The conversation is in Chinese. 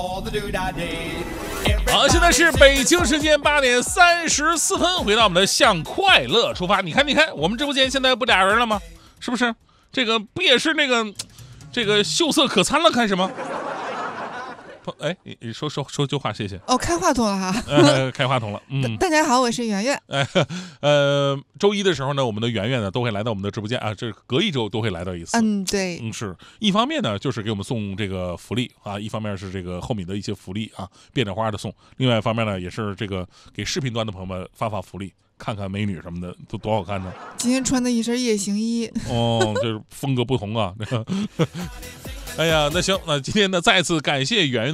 好，现在是北京时间8:34，回到我们的向快乐出发。你看，我们直播间现在不俩人了吗？是不是？这个不也是这个秀色可餐了？看什么？哎，你说句话，谢谢。 哦，开话筒了哈。 开话筒了。 大家好，我是圆圆。 周一的时候呢，我们的圆圆呢都会来到我们的直播间啊，这隔一周都会来到一次。 对。 是一方面呢，就是给我们送这个福利啊，一方面是这个后面的一些福利啊，变着花的送；另外一方面呢，也是这个给视频端的朋友们发福利，看看美女什么的，都多好看呢。 今天穿的一身夜行衣。 哦，就是风格不同啊。哎呀，那行，那今天呢，再次感谢圆圆。